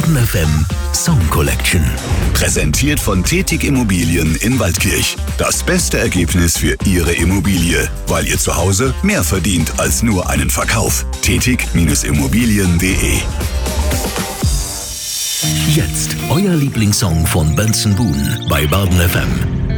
Baden FM Song Collection. Präsentiert von Tetig Immobilien in Waldkirch. Das beste Ergebnis für Ihre Immobilie, weil ihr zu Hause mehr verdient als nur einen Verkauf. Tetig-Immobilien.de. Jetzt euer Lieblingssong von Benson Boone bei Baden FM.